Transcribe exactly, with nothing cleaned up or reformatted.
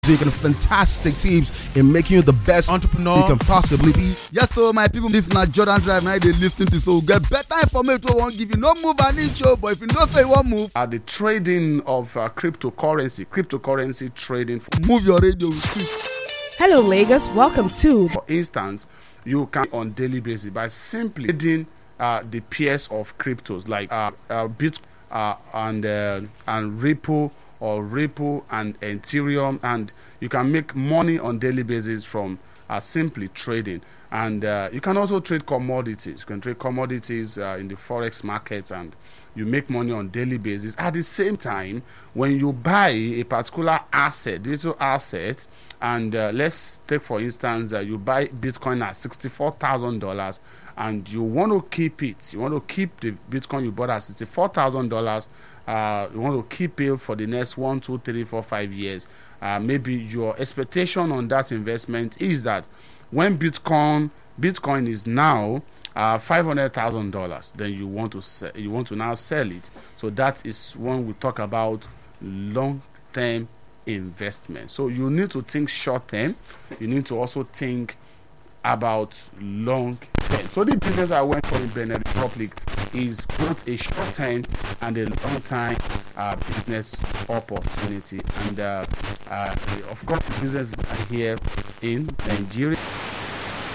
music and fantastic tips in making you the best entrepreneur you can possibly be. Yes, so my people, this is not Jordan Drive. Now they listen to so get better information. We won't give you no move an inch, but if you don't say one move, uh, the trading of uh, cryptocurrency, cryptocurrency trading. Move your radio. Hello, Lagos. Welcome to. For instance, you can on daily basis by simply trading uh, the pairs of cryptos like uh, uh, Bitcoin uh, and uh, and Ripple. or Ripple and Ethereum, and you can make money on daily basis from uh, simply trading. And uh, you can also trade commodities. You can trade commodities uh, in the forex markets, and you make money on daily basis. At the same time, when you buy a particular asset, digital asset, and uh, let's take for instance, uh, you buy Bitcoin at sixty-four thousand dollars, and you want to keep it. You want to keep the Bitcoin you bought at sixty-four thousand dollars. Uh, you want to keep it for the next one, two, three, four, five years. Uh, maybe your expectation on that investment is that when Bitcoin Bitcoin is now uh, five hundred thousand dollars, then you want to sell, you want to now sell it. So that is when we talk about long-term investment. So you need to think short-term. You need to also think about long-term. So the business I went for in Benin Republic is both a short-term and a long-term uh, business opportunity. And uh, uh, of course, the business are here in Nigeria.